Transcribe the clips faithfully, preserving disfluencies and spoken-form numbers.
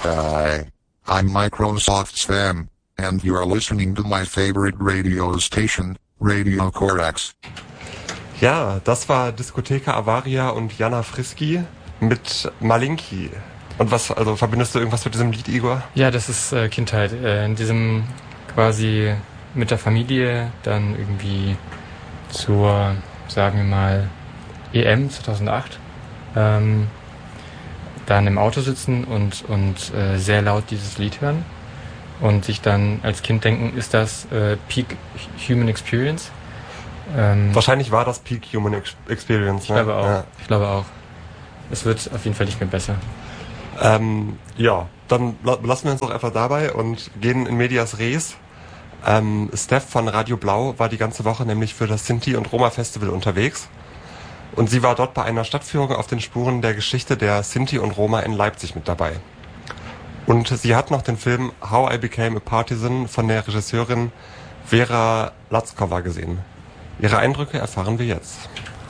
Hi, I'm Microsoft Sam, and you are listening to my favorite radio station, Radio Corax. Ja, das war Diskotheka Avaria und Jana Friski mit Malinki. Und was, also verbindest du irgendwas mit diesem Lied, Igor? Ja, das ist äh, Kindheit. Äh, in diesem quasi mit der Familie dann irgendwie zur, sagen wir mal, E M zweitausendacht ähm, dann im Auto sitzen und, und äh, sehr laut dieses Lied hören und sich dann als Kind denken, ist das äh, Peak Human Experience? Ähm, Wahrscheinlich war das Peak Human Experience. Ich ne? glaube auch. Ja. Ich glaube auch. Es wird auf jeden Fall nicht mehr besser. Ähm, ja, dann lassen wir uns doch einfach dabei und gehen in Medias Res. Ähm, Steph von Radio Blau war die ganze Woche nämlich für das Sinti- und Roma-Festival unterwegs. Und sie war dort bei einer Stadtführung auf den Spuren der Geschichte der Sinti und Roma in Leipzig mit dabei. Und sie hat noch den Film How I Became a Partisan von der Regisseurin Vera Latzkova gesehen. Ihre Eindrücke erfahren wir jetzt.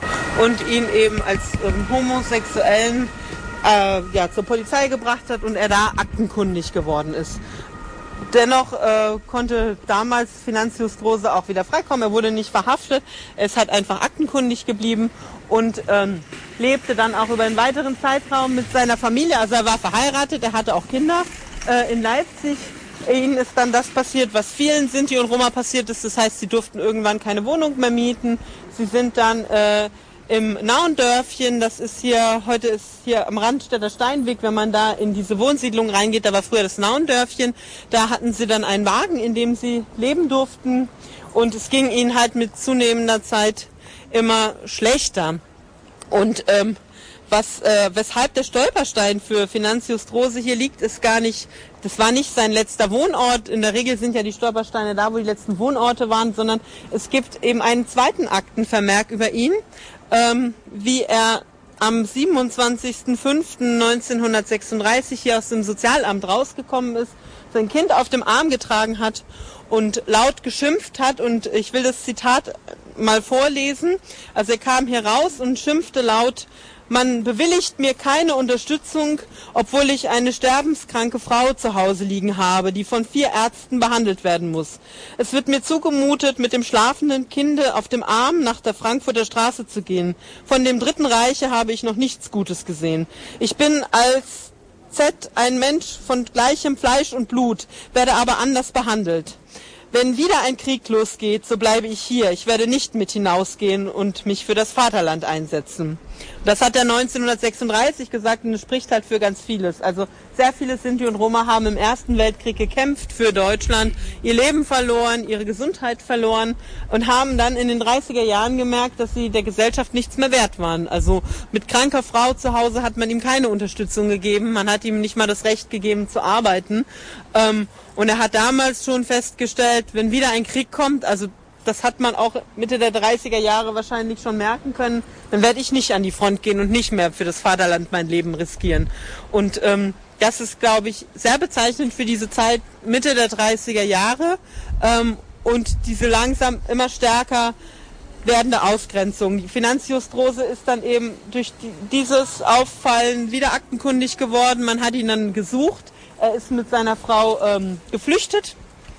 Und ihn eben als ähm, Homosexuellen äh, ja, zur Polizei gebracht hat und er da aktenkundig geworden ist. Dennoch äh, konnte damals Finanzius Strose auch wieder freikommen. Er wurde nicht verhaftet. Er ist halt einfach aktenkundig geblieben und ähm, lebte dann auch über einen weiteren Zeitraum mit seiner Familie. Also er war verheiratet, er hatte auch Kinder äh, in Leipzig. Ihnen ist dann das passiert, was vielen Sinti und Roma passiert ist. Das heißt, sie durften irgendwann keine Wohnung mehr mieten. Sie sind dann äh, im Nauendörfchen, das ist hier, heute ist hier am Randstädter Steinweg, wenn man da in diese Wohnsiedlung reingeht, da war früher das Nauendörfchen, da hatten sie dann einen Wagen, in dem sie leben durften und es ging ihnen halt mit zunehmender Zeit immer schlechter. Und ähm, was, äh, weshalb der Stolperstein für Finanzius Strose hier liegt, ist gar nicht, das war nicht sein letzter Wohnort. In der Regel sind ja die Stolpersteine da, wo die letzten Wohnorte waren, sondern es gibt eben einen zweiten Aktenvermerk über ihn, ähm, wie er am siebenundzwanzigsten fünften neunzehnhundertsechsunddreißig hier aus dem Sozialamt rausgekommen ist, sein Kind auf dem Arm getragen hat und laut geschimpft hat. Und ich will das Zitat mal vorlesen. Also er kam hier raus und schimpfte laut: Man bewilligt mir keine Unterstützung, obwohl ich eine sterbenskranke Frau zu Hause liegen habe, die von vier Ärzten behandelt werden muss. Es wird mir zugemutet, mit dem schlafenden Kinde auf dem Arm nach der Frankfurter Straße zu gehen. Von dem Dritten Reiche habe ich noch nichts Gutes gesehen. Ich bin als Z ein Mensch von gleichem Fleisch und Blut, werde aber anders behandelt. Wenn wieder ein Krieg losgeht, so bleibe ich hier. Ich werde nicht mit hinausgehen und mich für das Vaterland einsetzen. Das hat er neunzehnhundertsechsunddreißig gesagt und das spricht halt für ganz vieles. Also sehr viele Sinti und Roma haben im Ersten Weltkrieg gekämpft für Deutschland, ihr Leben verloren, ihre Gesundheit verloren und haben dann in den dreißiger Jahren gemerkt, dass sie der Gesellschaft nichts mehr wert waren. Also mit kranker Frau zu Hause hat man ihm keine Unterstützung gegeben, man hat ihm nicht mal das Recht gegeben zu arbeiten. Ähm, und er hat damals schon festgestellt, wenn wieder ein Krieg kommt, also das hat man auch Mitte der dreißiger Jahre wahrscheinlich schon merken können, dann werde ich nicht an die Front gehen und nicht mehr für das Vaterland mein Leben riskieren. Und ähm, das ist, glaube ich, sehr bezeichnend für diese Zeit Mitte der dreißiger Jahre ähm, und diese langsam immer stärker werdende Ausgrenzung. Finanzius Strose ist dann eben durch die, dieses Auffallen wieder aktenkundig geworden. Man hat ihn dann gesucht. Er ist mit seiner Frau ähm, geflüchtet.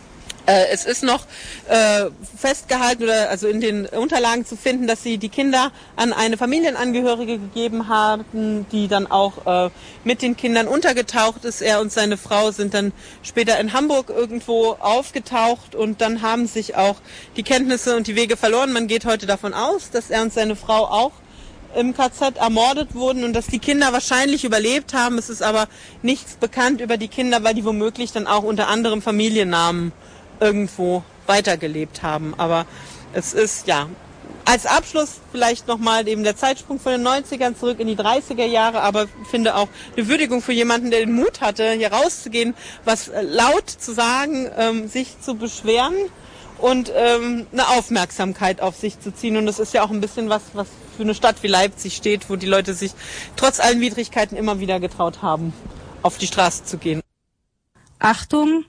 Es ist noch äh, festgehalten oder also in den Unterlagen zu finden, dass sie die Kinder an eine Familienangehörige gegeben haben, die dann auch äh, mit den Kindern untergetaucht ist. Er und seine Frau sind dann später in Hamburg irgendwo aufgetaucht und dann haben sich auch die Kenntnisse und die Wege verloren. Man geht heute davon aus, dass er und seine Frau auch im K Z ermordet wurden und dass die Kinder wahrscheinlich überlebt haben. Es ist aber nichts bekannt über die Kinder, weil die womöglich dann auch unter anderem Familiennamen irgendwo weitergelebt haben. Aber es ist, ja, als Abschluss vielleicht nochmal eben der Zeitsprung von den neunzigern zurück in die dreißiger Jahre, aber ich finde auch eine Würdigung für jemanden, der den Mut hatte, hier rauszugehen, was laut zu sagen, ähm, sich zu beschweren und ähm, eine Aufmerksamkeit auf sich zu ziehen. Und das ist ja auch ein bisschen was, was für eine Stadt wie Leipzig steht, wo die Leute sich trotz allen Widrigkeiten immer wieder getraut haben, auf die Straße zu gehen. Achtung!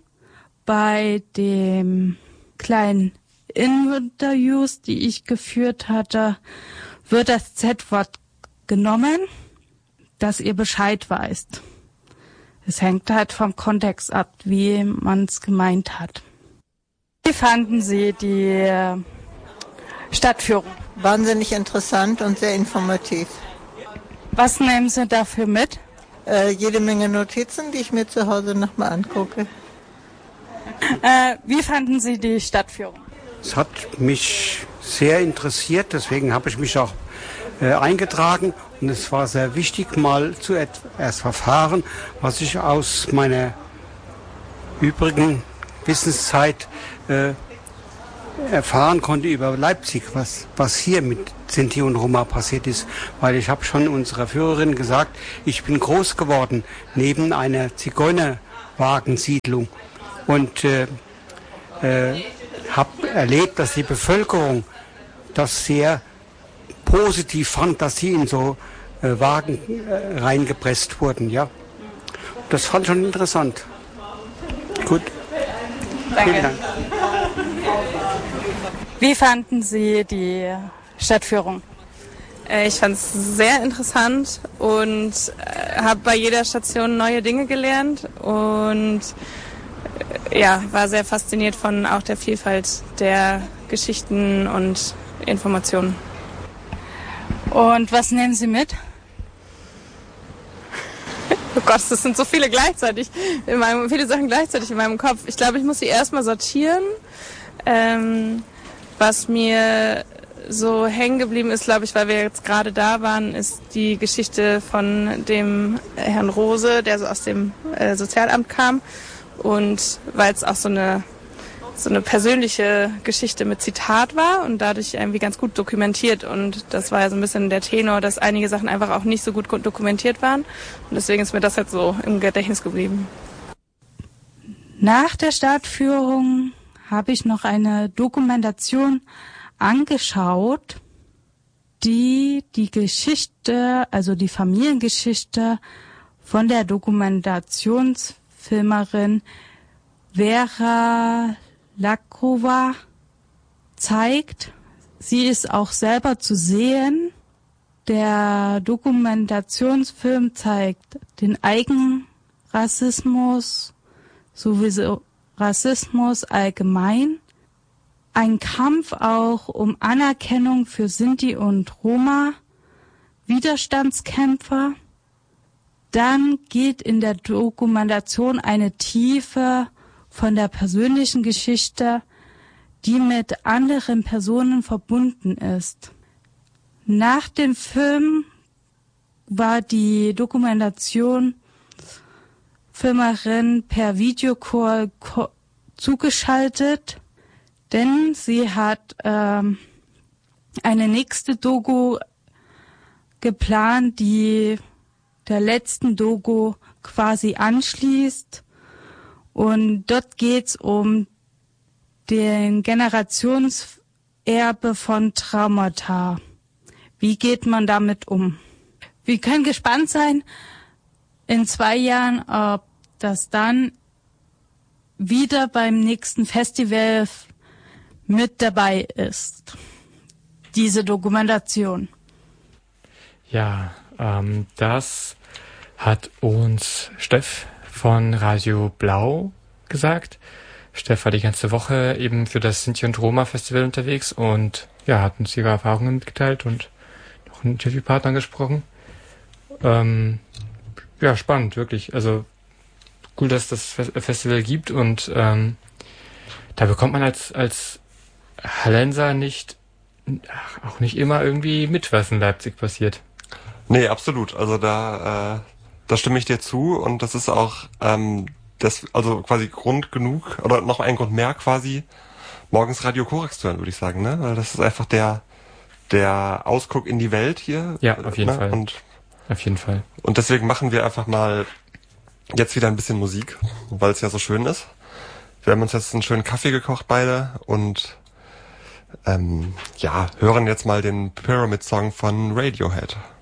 Bei dem kleinen Interviews, die ich geführt hatte, wird das Z-Wort genommen, dass ihr Bescheid weißt. Es hängt halt vom Kontext ab, wie man es gemeint hat. Wie fanden Sie die Stadtführung? Wahnsinnig interessant und sehr informativ. Was nehmen Sie dafür mit? Äh, jede Menge Notizen, die ich mir zu Hause nochmal angucke. Äh, wie fanden Sie die Stadtführung? Es hat mich sehr interessiert, deswegen habe ich mich auch äh, eingetragen. Und es war sehr wichtig, mal zu etwas erfahren, was ich aus meiner übrigen Wissenszeit äh, erfahren konnte über Leipzig, was, was hier mit Sinti und Roma passiert ist. Weil ich habe schon unserer Führerin gesagt, ich bin groß geworden neben einer Zigeunerwagensiedlung und äh, äh, habe erlebt, dass die Bevölkerung das sehr positiv fand, dass sie in so äh, Wagen äh, reingepresst wurden. Ja, das fand ich schon interessant. Gut. Danke. Vielen Dank. Wie fanden Sie die Stadtführung? Ich fand es sehr interessant und habe bei jeder Station neue Dinge gelernt und ja, war sehr fasziniert von auch der Vielfalt der Geschichten und Informationen. Und was nehmen Sie mit? Oh Gott, das sind so viele gleichzeitig, in meinem, viele Sachen gleichzeitig in meinem Kopf. Ich glaube, ich muss sie erstmal sortieren. Ähm, was mir so hängen geblieben ist, glaube ich, weil wir jetzt gerade da waren, ist die Geschichte von dem Herrn Rose, der so aus dem äh, Sozialamt kam. Und weil es auch so eine, so eine persönliche Geschichte mit Zitat war und dadurch irgendwie ganz gut dokumentiert. Und das war ja so ein bisschen der Tenor, dass einige Sachen einfach auch nicht so gut dokumentiert waren. Und deswegen ist mir das halt so im Gedächtnis geblieben. Nach der Stadtführung habe ich noch eine Dokumentation angeschaut, die die Geschichte, also die Familiengeschichte von der Dokumentationsfilmerin Vera Lakrova zeigt. Sie ist auch selber zu sehen. Der Dokumentationsfilm zeigt den Eigenrassismus, sowieso Rassismus allgemein, ein Kampf auch um Anerkennung für Sinti und Roma, Widerstandskämpfer. Dann geht in der Dokumentation eine Tiefe von der persönlichen Geschichte, die mit anderen Personen verbunden ist. Nach dem Film war die Dokumentation Filmerin per Videocall zugeschaltet, denn sie hat ähm, eine nächste Doku geplant, die der letzten Doku quasi anschließt. Und dort geht's um den Generationserbe von Traumata. Wie geht man damit um? Wir können gespannt sein in zwei Jahren, ob das dann wieder beim nächsten Festival mit dabei ist. Diese Dokumentation. Ja, ähm, das hat uns Steff von Radio Blau gesagt. Steff war die ganze Woche eben für das Sinti und Roma Festival unterwegs und ja, hat uns ihre Erfahrungen mitgeteilt und noch einen Interviewpartner gesprochen. Ähm, ja, spannend, wirklich. Also cool, dass das Festival gibt und ähm, da bekommt man als als Hallenser nicht, ach, auch nicht immer irgendwie mit, was in Leipzig passiert. Nee, absolut. Also da, äh, da stimme ich dir zu und das ist auch ähm, das, also quasi Grund genug oder noch ein Grund mehr quasi, morgens Radio Korax zu hören, würde ich sagen, ne? Weil das ist einfach der der Ausguck in die Welt hier. Ja, auf jeden ne? Fall. Und auf jeden Fall. Und deswegen machen wir einfach mal jetzt wieder ein bisschen Musik, weil es ja so schön ist. Wir haben uns jetzt einen schönen Kaffee gekocht beide und ähm, ja, hören jetzt mal den Pyramid Song von Radiohead.